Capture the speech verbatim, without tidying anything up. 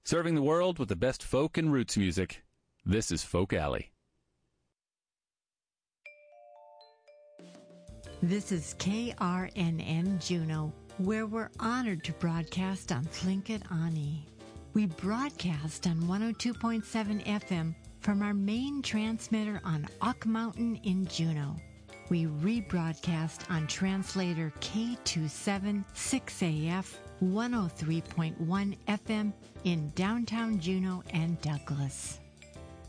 Serving the world with the best folk and roots music. This is Folk Alley. This is K R N N Juneau, where we're honored to broadcast on Tlingit Ani. We broadcast on one oh two point seven F M from our main transmitter on Ock Mountain in Juneau. We rebroadcast on translator K two seven six A F one oh three point one F M in downtown Juneau and Douglas.